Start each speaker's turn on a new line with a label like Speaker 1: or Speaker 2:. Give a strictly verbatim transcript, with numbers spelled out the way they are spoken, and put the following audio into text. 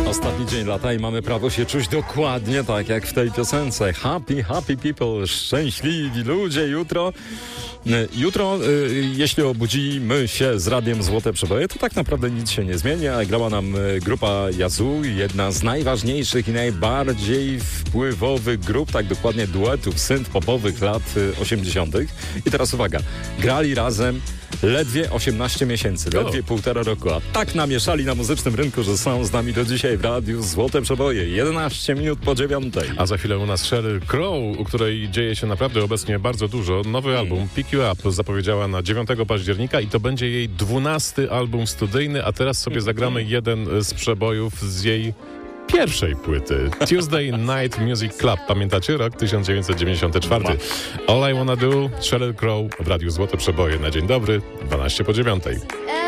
Speaker 1: Ostatni dzień lata i mamy prawo się czuć dokładnie tak jak w tej piosence. Happy, happy people, szczęśliwi ludzie. Jutro, jutro jeśli obudzimy się z radiem Złote Przeboje, to tak naprawdę nic się nie zmieni, a grała nam grupa Yazoo, jedna z najważniejszych i najbardziej wpływowych grup, tak dokładnie duetów synth-popowych lat osiemdziesiątych. I teraz uwaga, grali razem ledwie osiemnaście miesięcy, ledwie półtora roku, a tak namieszali na muzycznym rynku, że są z nami do dzisiaj w radiu Złote Przeboje. jedenaście minut po dziewiątej.
Speaker 2: A za chwilę u nas Sheryl Crow, u której dzieje się naprawdę obecnie bardzo dużo. Nowy album Pick You Up zapowiedziała na dziewiątego października i to będzie jej dwunasty album studyjny, a teraz sobie zagramy jeden z przebojów z jej pierwszej płyty. Tuesday Night Music Club. Pamiętacie? Rok tysiąc dziewięćset dziewięćdziesiąty czwarty. All I Wanna Do, Sheryl Crow w radiu Złote Przeboje. Na dzień dobry, dwanaście po dziewiątej.